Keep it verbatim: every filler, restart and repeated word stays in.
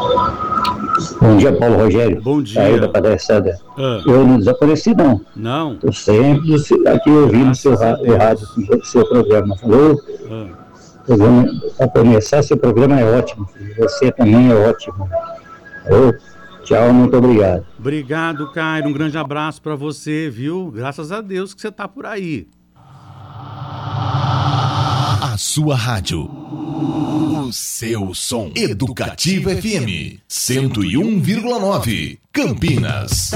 Bom dia, Paulo Rogério. Bom dia. Aí da Padre-Sada. Ah. Eu não desapareci, não. Não? Estou sempre aqui ouvindo o seu rádio, o seu programa. Falou? Ah. Para começar, seu programa é ótimo. Você também é ótimo. Falou? Tchau, muito obrigado. Obrigado, Cairo. Um grande abraço para você, viu? Graças a Deus que você tá por aí. A sua rádio. O seu som. Educativa F M. cento e um vírgula nove. Campinas.